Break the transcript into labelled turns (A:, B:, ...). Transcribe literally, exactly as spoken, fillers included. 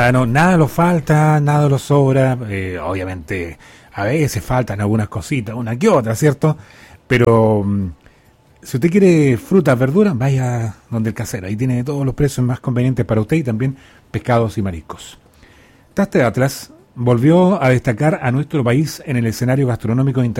A: no, nada lo falta, nada lo sobra, eh, obviamente a veces faltan algunas cositas, una que otra, ¿cierto? Pero mm, si usted quiere frutas, verduras, vaya donde el casero, ahí tiene todos los precios más convenientes para usted y también pescados y mariscos. Traste Atlas volvió a destacar a nuestro país en el escenario gastronómico internacional.